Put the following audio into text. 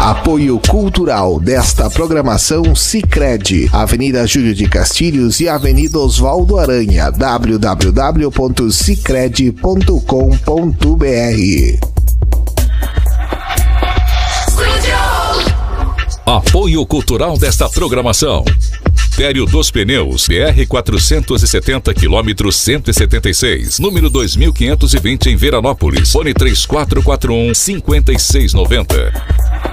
Apoio cultural desta programação Sicredi, Avenida Júlio de Castilhos e Avenida Osvaldo Aranha, www.sicredi.com.br. Apoio cultural desta programação. Tério dos Pneus, BR 470 km 176, número 2520 em Veranópolis. Fone 3441 5690.